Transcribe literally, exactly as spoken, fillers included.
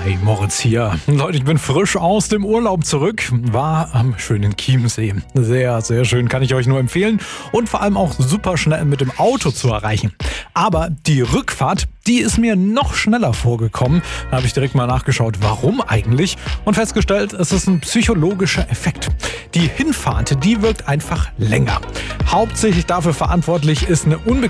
Hi, Moritz hier. Leute, ich bin frisch aus dem Urlaub zurück, war am schönen Chiemsee. Sehr, sehr schön, kann ich euch nur empfehlen und vor allem auch super schnell mit dem Auto zu erreichen. Aber die Rückfahrt, die ist mir noch schneller vorgekommen. Da habe ich direkt mal nachgeschaut, warum eigentlich und festgestellt, es ist ein psychologischer Effekt. Die Hinfahrt, die wirkt einfach länger. Hauptsächlich dafür verantwortlich ist eine unbekannte